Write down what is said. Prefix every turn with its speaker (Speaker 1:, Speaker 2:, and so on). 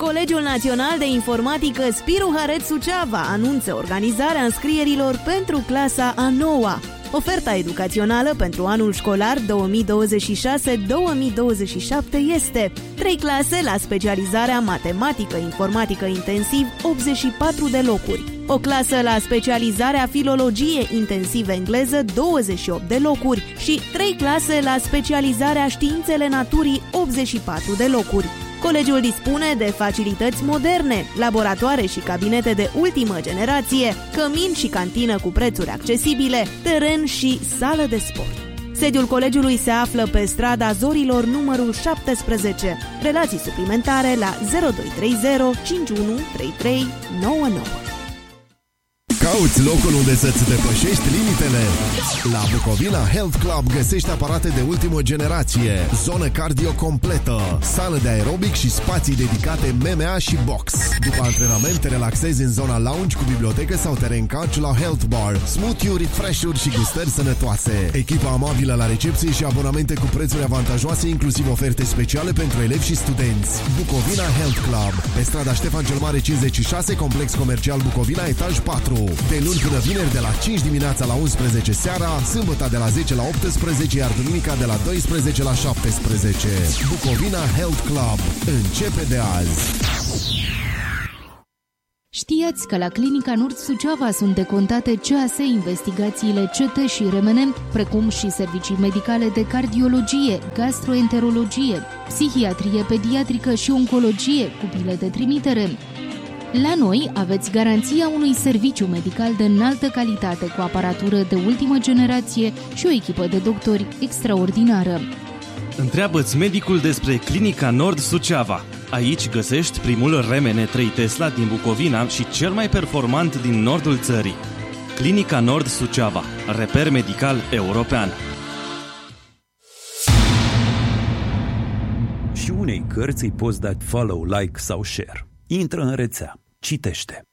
Speaker 1: Colegiul Național de Informatică Spiru Haret Suceava anunță organizarea înscrierilor pentru clasa a 9-a. Oferta educațională pentru anul școlar 2026-2027 este 3 clase la specializarea matematică-informatică intensiv, 84 de locuri. O clasă la specializarea filologie intensiv engleză, 28 de locuri și 3 clase la specializarea științele naturii, 84 de locuri. Colegiul dispune de facilități moderne, laboratoare și cabinete de ultimă generație, cămin și cantină cu prețuri accesibile, teren și sală de sport. Sediul colegiului se află pe strada Zorilor numărul 17. Relații suplimentare la 0230 51 33 99.
Speaker 2: Cauți locul unde să-ți depășești limitele? La Bucovina Health Club găsești aparate de ultimă generație, zonă cardio completă, sală de aerobic și spații dedicate MMA și box. După antrenament te relaxezi în zona lounge cu bibliotecă sau te reîncarci la Health Bar, smoothie-uri, refresh-uri și gustări sănătoase. Echipa amabilă la recepție și abonamente cu prețuri avantajoase, inclusiv oferte speciale pentru elevi și studenți. Bucovina Health Club, pe strada Ștefan cel Mare 56, complex comercial Bucovina, etaj 4. De luni până vineri de la 5 dimineața la 11 seara, sâmbătă de la 10 la 18, iar duminica de la 12 la 17. Bucovina Health Club. Începe de azi.
Speaker 3: Știați că la Clinica Nord Suceava sunt decontate CAS, investigațiile CT și RMN, precum și servicii medicale de cardiologie, gastroenterologie, psihiatrie pediatrică și oncologie, cu bile de trimitere. La noi aveți garanția unui serviciu medical de înaltă calitate cu aparatură de ultimă generație și o echipă de doctori extraordinară.
Speaker 4: Întreabă-ți medicul despre Clinica Nord Suceava. Aici găsești primul RMN 3 Tesla din Bucovina și cel mai performant din nordul țării. Clinica Nord Suceava, reper medical european.
Speaker 5: Și unei cărți îi poți da follow, like sau share. Intră în rețea, citește.